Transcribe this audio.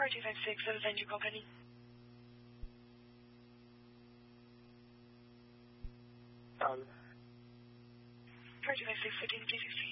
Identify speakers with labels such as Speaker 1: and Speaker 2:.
Speaker 1: Car 256, what event you call pending?
Speaker 2: Car
Speaker 1: 256, 15 360.